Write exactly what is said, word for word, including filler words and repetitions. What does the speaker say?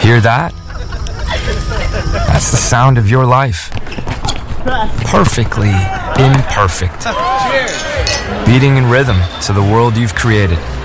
Hear that? That's the sound of your life. Perfectly imperfect. Beating in rhythm to the world you've created.